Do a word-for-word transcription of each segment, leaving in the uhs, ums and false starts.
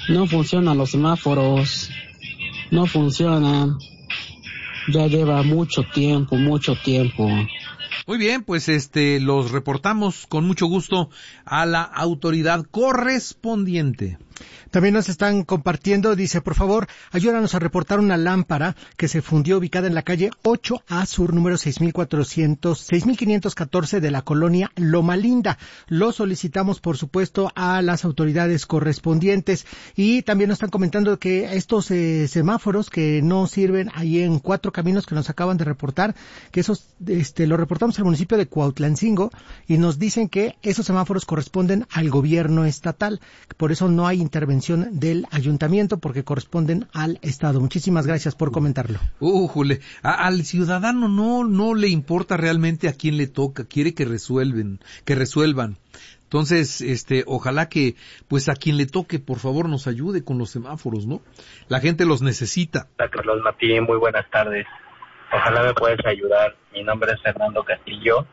No funcionan los semáforos, no funcionan. Ya lleva mucho tiempo, mucho tiempo. Muy bien, pues este, los reportamos con mucho gusto a la autoridad correspondiente. También nos están compartiendo, dice, por favor, ayúdanos a reportar una lámpara que se fundió ubicada en la calle ocho A Sur, número seis mil cuatrocientos, seis mil quinientos catorce de la colonia Loma Linda. Lo solicitamos, por supuesto, a las autoridades correspondientes. Y también nos están comentando que estos eh, semáforos que no sirven ahí en Cuatro Caminos que nos acaban de reportar, que esos, este, lo reportamos al municipio de Cuautlancingo y nos dicen que esos semáforos corresponden al gobierno estatal. Por eso no hay intervención del ayuntamiento porque corresponden al Estado. Muchísimas gracias por comentarlo. Újule, a, al ciudadano no no le importa realmente a quién le toca, quiere que resuelven, que resuelvan. Entonces, este, ojalá que, pues a quien le toque, por favor, nos ayude con los semáforos, ¿no? La gente los necesita. Hola, Carlos Martín, muy buenas tardes. Ojalá me puedas ayudar. Mi nombre es Fernando Castillo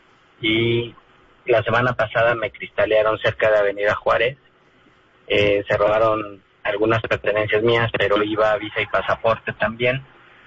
y la semana pasada me cristalearon cerca de Avenida Juárez. Eh, se robaron algunas pertenencias mías, pero iba visa y pasaporte también.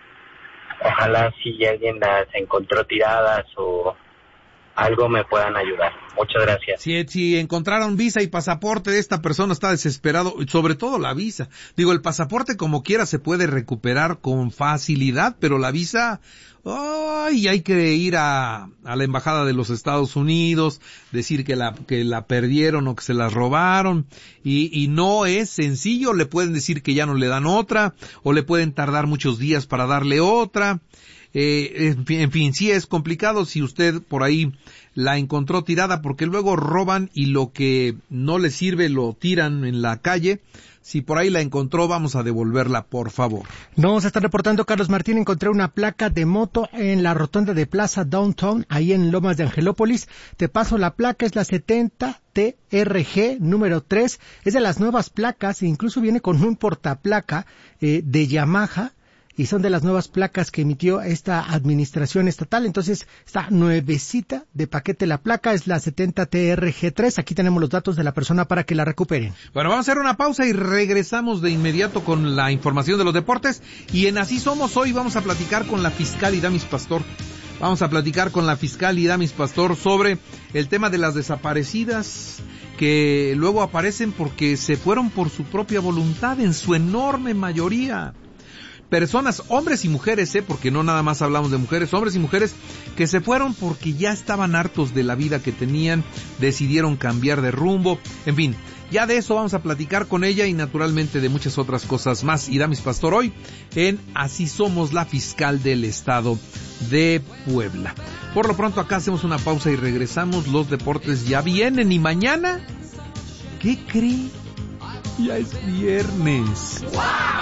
Ojalá si alguien las encontró tiradas o algo me puedan ayudar. Muchas gracias. Si, si encontraron visa y pasaporte de esta persona está desesperado, sobre todo la visa. Digo, el pasaporte como quiera se puede recuperar con facilidad, pero la visa, ay, hay que ir a, a la embajada de los Estados Unidos, decir que la, que la perdieron o que se la robaron, y, y no es sencillo, le pueden decir que ya no le dan otra, o le pueden tardar muchos días para darle otra. Eh, en, fin, en fin, sí es complicado si usted por ahí la encontró tirada, porque luego roban y lo que no le sirve lo tiran en la calle. Si por ahí la encontró, vamos a devolverla, por favor. Nos está reportando Carlos Martín, encontré una placa de moto en la rotonda de Plaza Downtown, ahí en Lomas de Angelópolis. Te paso la placa, es la setenta T R G número tres, es de las nuevas placas, e incluso viene con un portaplaca eh, de Yamaha, y son de las nuevas placas que emitió esta administración estatal. Entonces está nuevecita de paquete la placa, es la setenta T R G tres. Aquí tenemos los datos de la persona para que la recuperen. Bueno, vamos a hacer una pausa y regresamos de inmediato con la información de los deportes. Y en Así Somos hoy vamos a platicar con la fiscal Iramis Pastor. Vamos a platicar con la fiscal Iramis Pastor sobre el tema de las desaparecidas que luego aparecen porque se fueron por su propia voluntad en su enorme mayoría. Personas, hombres y mujeres, eh, porque no nada más hablamos de mujeres, hombres y mujeres que se fueron porque ya estaban hartos de la vida que tenían, decidieron cambiar de rumbo, en fin, ya de eso vamos a platicar con ella y naturalmente de muchas otras cosas más. Iramis Pastor hoy en Así Somos, la fiscal del estado de Puebla. Por lo pronto acá hacemos una pausa y regresamos, los deportes ya vienen y mañana, ¿qué cree? Ya es viernes. ¡Wow!